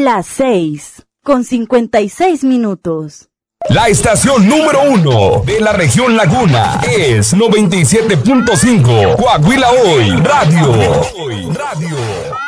Las 6:56. La estación número 1 de la región Laguna es 97.5 Coahuila Hoy Radio.